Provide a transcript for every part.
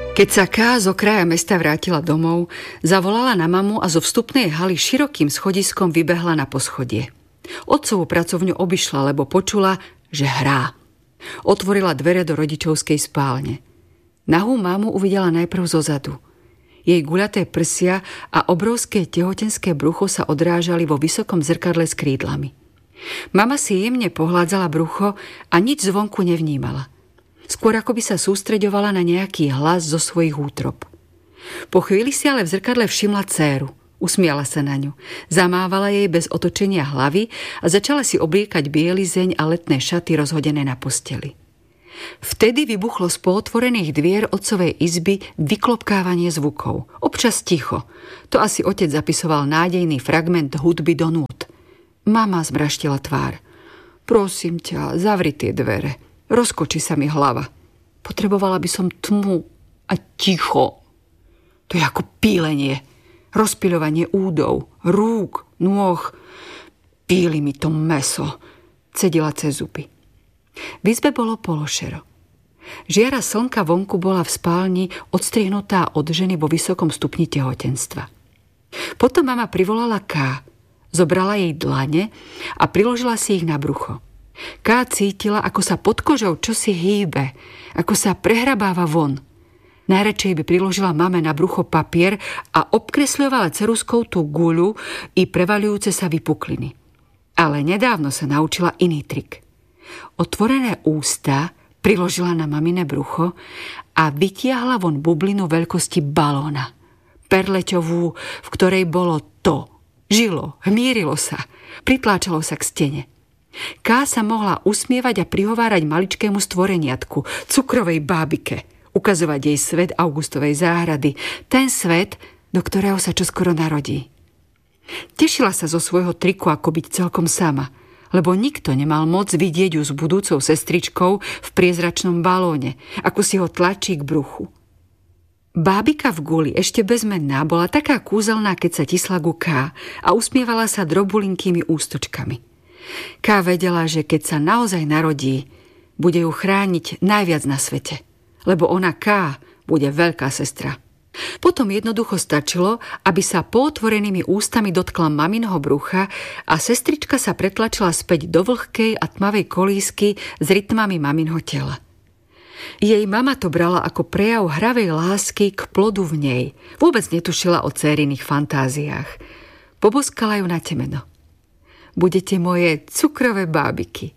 Keď sa Ká z okraja mesta vrátila domov, zavolala na mamu a zo vstupnej haly širokým schodiskom vybehla na poschodie. Otcovú pracovňu obišla, lebo počula, že hrá. Otvorila dvere do rodičovskej spálne. Nahú mamu uvidela najprv zozadu. Jej guľaté prsia a obrovské tehotenské brucho sa odrážali vo vysokom zrkadle s krídlami. Mama si jemne pohládzala brucho a nič zvonku nevnímala. Skôr ako by sa sústreďovala na nejaký hlas zo svojich útrob. Po chvíli si ale v zrkadle všimla dcéru. Usmiala sa na ňu. Zamávala jej bez otočenia hlavy a začala si obliekať bielizeň a letné šaty rozhodené na posteli. Vtedy vybuchlo z pootvorených dvier otcovej izby vyklopkávanie zvukov. Občas ticho. To asi otec zapisoval nádejný fragment hudby do núd. Mama zmraštila tvár. Prosím ťa, zavri tie dvere. Rozkočí sa mi hlava. Potrebovala by som tmu a ticho. To je ako pílenie. Rozpiľovanie údov, rúk, nôh. Píli mi to mäso. Cedila cez zuby. V izbe bolo pološero. Žiara slnka vonku bola v spálni odstrihnutá od ženy vo vysokom stupni tehotenstva. Potom mama privolala Ká. Zobrala jej dlane a priložila si ich na brucho. Ká cítila, ako sa pod kožou čosi hýbe, ako sa prehrabáva von. Najradšej by priložila mame na brucho papier a obkresľovala ceruskou tú guľu i prevaľujúce sa vypukliny. Ale nedávno sa naučila iný trik. Otvorené ústa priložila na mamine brucho a vytiahla von bublinu veľkosti balóna. Perleťovú, v ktorej bolo to. Žilo, hmírilo sa, pritláčalo sa k stene. Ká sa mohla usmievať a prihovárať maličkému stvoreniatku, cukrovej bábike, ukazovať jej svet Augustovej záhrady, ten svet, do ktorého sa čoskoro narodí. Tešila sa zo svojho triku, ako byť celkom sama, lebo nikto nemal moc vidieť ju s budúcou sestričkou v priezračnom balóne, ako si ho tlačí k bruchu. Bábika v guli, ešte bezmenná, bola taká kúzelná, keď sa tisla ku Ká a usmievala sa drobulinkými ústočkami. Ká vedela, že keď sa naozaj narodí, bude ju chrániť najviac na svete, lebo ona Ká bude veľká sestra. Potom jednoducho stačilo, aby sa pootvorenými ústami dotkla maminho brucha a sestrička sa pretlačila späť do vlhkej a tmavej kolísky s rytmami maminho tela. Jej mama to brala ako prejav hravej lásky k plodu v nej. Vôbec netušila o dcérinych fantáziách. Poboskala ju na temeno. Budete moje cukrové bábiky.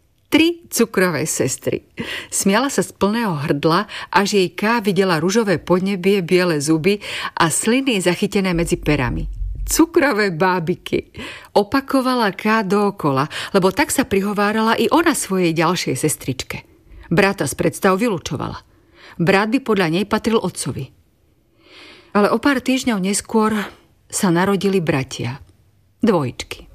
3 cukrové sestry. Smiala sa z plného hrdla, až jej Ká videla ružové podnebie, biele zuby a sliny zachytené medzi perami. Cukrové bábiky. Opakovala Ká dookola, lebo tak sa prihovárala i ona svojej ďalšej sestričke. Brata z predstav vylučovala. Brat by podľa nej patril otcovi. Ale o pár týždňov neskôr sa narodili bratia. Dvojčky.